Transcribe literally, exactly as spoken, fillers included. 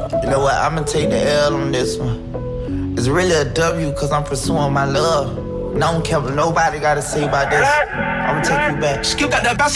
You know what, I'ma take the L on this one. It's really a W cause I'm pursuing my love. And I don't care what nobody gotta say about this. I'ma take you back. Skill got that bounce